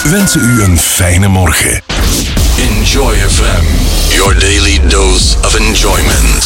wensen u een fijne morgen. Enjoy FM. Your daily dose of enjoyment.